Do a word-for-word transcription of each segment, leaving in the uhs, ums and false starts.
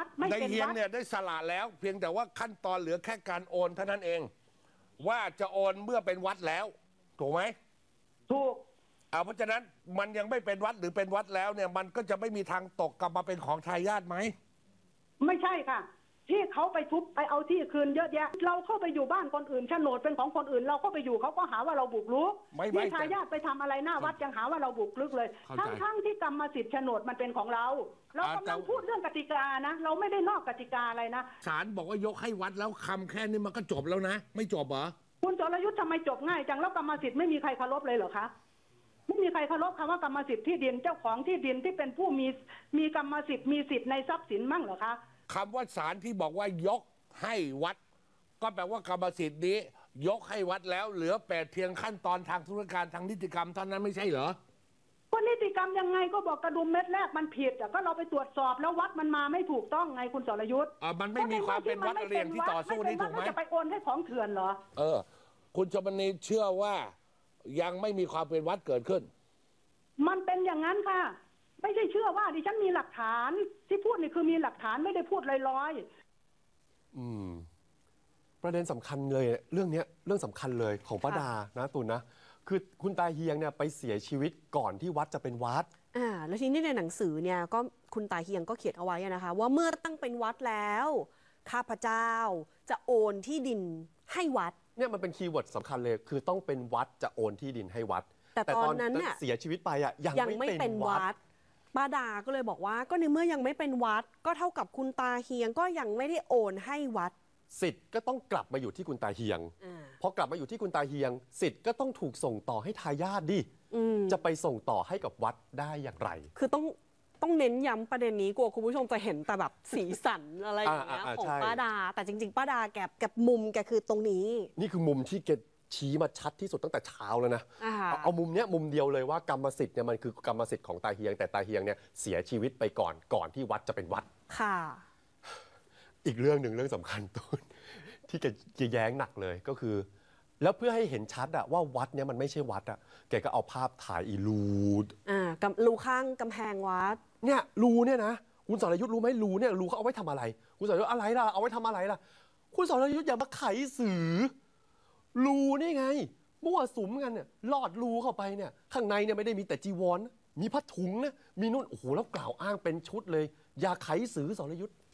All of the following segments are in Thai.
ดไม่เป็นวัดในเฮียงเนี่ยได้สละแล้วเพียงแต่ว่าขั้นตอนเหลือแค่การโอนเท่านั้นเองว่าจะโอนเมื่อเป็นวัดแล้วถูกไหมถูกเอาเพราะฉะนั้นมันยังไม่เป็นวัดหรือเป็นวัดแล้วเนี่ยมันก็จะไม่มีทางตกกลับมาเป็นของทายาทไหมไม่ใช่ค่ะที่เขาไปทุบไปเอาที่คืนเยอะแยะเราเข้าไปอยู่บ้านคนอื่นโฉนดเป็นของคนอื่นเราเข้าไปอยู่เขาก็หาว่าเราบุกรุกที่ทายาทไปทำอะไรหน้าวัดยังหาว่าเราบุกรุกเลยทั้งทั้งที่กรรมสิทธิ์โฉนดมันเป็นของเราเรากำลังพูดเรื่องกติกานะเราไม่ได้นอกกติกาอะไรนะศาลบอกว่ายกให้วัดแล้วคำแค่นี้มันก็จบแล้วนะไม่จบเหรอคุณจรยุทธ์ทำไมจบง่ายจังแล้วกรรมสิทธิ์ไม่มีใครเคารพเลยเหรอคะไม่มีใครเคารพคำว่ากรรมสิทธิ์ที่ดินเจ้าของที่ดินที่เป็นผู้มีมีกรรมสิทธิ์มีสิทธิ์ในทรัพย์สินมั่งเหรอคะคำว่าศาลที่บอกว่ายกให้วัดก็แปลว่ากรรมสิทธิ์นี้ยกให้วัดแล้วเหลือแต่เพียงขั้นตอนทางธุรการทางนิติกรรมเท่านั้นไม่ใช่เหรอก็นิติกรรมยังไงก็บอกกระดุมเม็ดแรกมันผิดแต่ก็เราไปตรวจสอบแล้ววัดมันมาไม่ถูกต้องไงคุณสรยุทธ์อ่ามันไม่มีความเป็นวัดเรียงที่ต่อสู้นี่ถูกไหมจะไปโอนให้ของเถื่อนเหรอเออคุณชมณีเชื่อว่ายังไม่มีความเป็นวัดเกิดขึ้นมันเป็นอย่างนั้นค่ะไม่ใช่เชื่อว่าดิฉันมีหลักฐานที่พูดนี่คือมีหลักฐานไม่ได้พูดลอยๆอืมประเด็นสำคัญเลยเรื่องนี้เรื่องสำคัญเลยของป้าดานะตุลนะคือคุณตาเฮียงเนี่ยไปเสียชีวิตก่อนที่วัดจะเป็นวัดอ่าแล้วทีนี้ในหนังสือเนี่ยก็คุณตาเฮียงก็เขียนเอาไว้นะคะว่าเมื่อตั้งเป็นวัดแล้วข้าพเจ้าจะโอนที่ดินให้วัดเนี่ยมันเป็นคีย์เวิร์ดสำคัญเลยคือต้องเป็นวัดจะโอนที่ดินให้วัดแต่ตอนนั้นเนี่ยเสียชีวิตไปอ่ะยังไม่เป็นวัดป้าดาก็เลยบอกว่าก็ในเมื่อยังไม่เป็นวัดก็เท่ากับคุณตาเฮียงก็ยังไม่ได้โอนให้วัดสิทธิ์ก็ต้องกลับมาอยู่ที่คุณตาเฮียงพอกลับมาอยู่ที่คุณตาเฮียงสิทธิ์ก็ต้องถูกส่งต่อให้ทายาทดิจะไปส่งต่อให้กับวัดได้อย่างไรคือต้องต้องเน้นย้ำประเด็นนี้กลัวคุณผู้ชมจะเห็นแต่แบบสีสันอะไรอย่างเงี้ยของป้าดาแต่จริงๆป้าดาแกแกมุมแกคือตรงนี้นี่คือมุมที่แกชี้มาชัดที่สุดตั้งแต่เช้าแล้วนะเอาเอามุมเนี้ยมุมเดียวเลยว่ากรรมสิทธิ์เนี่ยมันคือกรรมสิทธิ์ของตาเฮียงแต่ตาเฮียงเนี่ยเสียชีวิตไปก่อนก่อนที่วัดจะเป็นวัดค่ะอีกเรื่องหนึ่งเรื่องสำคัญต้นที่แกแย้งหนักเลยก็คือแล้วเพื่อให้เห็นชัดอะว่าวัดเนี่ยมันไม่ใช่วัดอะแกก็เอาภาพถ่ายอีรูอ่ารูข้างกำแพงวัดเนี่ยรูเนี่ยนะคุณสรยุทธ์รู้ไหมรูเนี่ยรูเขาเอาไว้ทำอะไรคุณสรยุทธ์อะไรล่ะเอาไว้ทำอะไรล่ะคุณสรยุทธ์อย่ามาไขสื่อรูนี่ไงมั่วสุมกันเนี่ยลอดรูเข้าไปเนี่ยข้างในเนี่ยไม่ได้มีแต่จีวรมีผ้าถุงนะมีนู่นโอ้โหแล้วกล่าวอ้างเป็นชุดเลยอย่าไขสื่อสรยุทธ์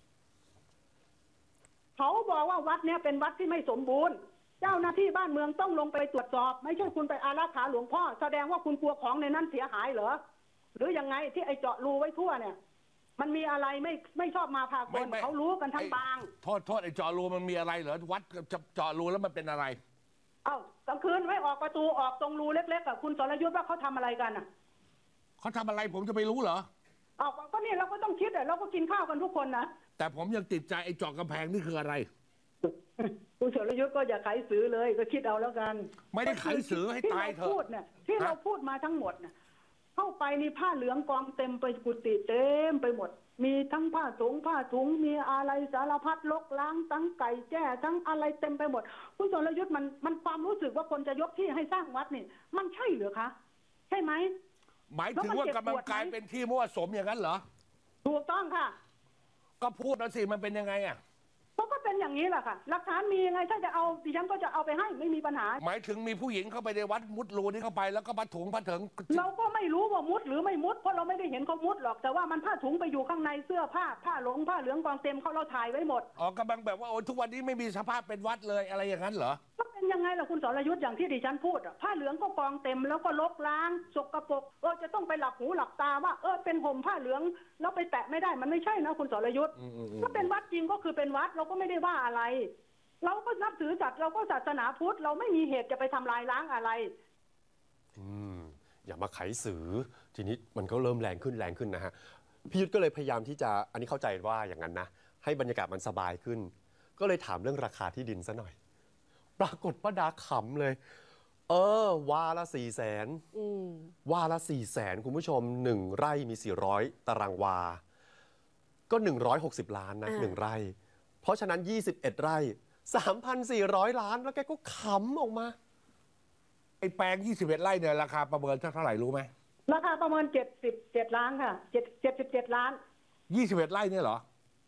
เขาบอกว่าวัดเนี่ยเป็นวัดที่ไม่สมบูรณ์เจ้าหน้าที่บ้านเมืองต้องลงไปตรวจสอบไม่ใช่คุณไปอารักขาหลวงพ่อแสดงว่าคุณกลัวของในนั้นเสียหายเหรอหรือยังไงที่ไอ้เจาะรูไว้ทั่วเนี่ยมันมีอะไรไม่ไม่ชอบมาพากลเขารู้กันทั้งบางโทษโทษไอ้เจาะรูมันมีอะไรเหรอวัดจะเจาะรูแล้วมันเป็นอะไรเอ้ากลางคืนไม่ออกประตูออกตรงรูเล็กๆกับคุณสรยุทธ์ว่าเขาทำอะไรกันอ่ะเขาทำอะไรผมจะไปรู้เหรออ้าวก็นี่เราก็ต้องคิดอ่ะเราก็กินข้าวกันทุกคนนะแต่ผมยังติดใจไอ้เจาะกำแพงนี่คืออะไรคุณสรยุทธ์ก็อย่าไขสือเลยก็คิดเอาแล้วกันไม่ได้ไขสือให้ตายเถอะที่เราพูดเนี่ยที่เราพูดมาทั้งหมดเนี่ยเข้าไปนี่ผ้าเหลืองกองเต็มไปกุฏิเต็มไปหมดมีทั้งผ้าถุงผ้าถุงมีอะไรสารพัดลกล้างทั้งไก่แจ้ทั้งอะไรเต็มไปหมดคุณสรยุทธ์มันมันความรู้สึกว่าคนจะยกที่ให้สร้างวัดนี่มันใช่หรือคะใช่ไหมหมายถึงว่ากำลังกลายเป็นที่มั่วสมอย่างนั้นเหรอถูกต้องค่ะก็พูดแล้วสิมันเป็นยังไงอ่ะก็เป็นอย่างนี้แหละค่ะหลักฐานมียังไงถ้าจะเอาดิฉันก็จะเอาไปให้ไม่มีปัญหาหมายถึงมีผู้หญิงเข้าไปในวัดมุดรูนี้เข้าไปแล้วก็ผ้าถุงผ้าเถิงเราก็ไม่รู้ว่ามุดหรือไม่มุดเพราะเราไม่ได้เห็นเขามุดหรอกแต่ว่ามันผ้าถุงไปอยู่ข้างในเสื้อผ้าผ้าหลงผ้าเหลืองกองเต็มเขาเราถ่ายไว้หมดอ๋อกำลังแบบว่าโอ้ทุกวันนี้ไม่มีสภาพเป็นวัดเลยอะไรอย่างนั้นเหรอก็เป็นยังไงล่ะคุณสรยุทธ์อย่างที่ดิฉันพูดอ่ะผ้าเหลืองก็กองเต็มแล้วก็ลกล้างสกปรกเออจะต้องไปหลับหูหลับตาว่าเออเป็นห่มผ้าเหลืองแล้วไปแตะไม่ได้มันไม่ใช่นะคุณสรยุทธ์ถ้าเป็นวัดจริงก็คือเป็นวัดเราก็ไม่ได้ว่าอะไรเราก็นับถือจัดเราก็ศาสนาพุทธเราไม่มีเหตุจะไปทำลายล้างอะไรอืมอย่ามาไขสื่อทีนี้มันก็เริ่มแรงขึ้นแรงขึ้นนะฮะพี่ยุทธก็เลยพยายามที่จะอันนี้เข้าใจว่าอย่างนั้นนะให้บรรยากาศมันสบายขึ้นก็เลยถามเรื่องราคาที่ดินซะหน่อยปรากฏว่าดาขำเลยเออวาละสี่แสนวาละสี่แสนคุณผู้ชมหนึ่งไร่มีสี่ร้อยตารางวาก็หนึ่งร้อยหกสิบล้านนะหนึ่งไร่เพราะฉะนั้นยี่สิบเอ็ดไร่สามพันสี่ร้อยล้านแล้วแกก็ขำออกมาไอ้แปลงยี่สิบเอ็ดไร่เนี่ยราคาประเมินเท่าไหร่รู้ไหมราคาประเมินเจ็ดสิบเจ็ดล้านค่ะเจ็ดเจ็ดสิบเจ็ดล้านยี่สิบเอ็ดไร่เนี่ยเหรอ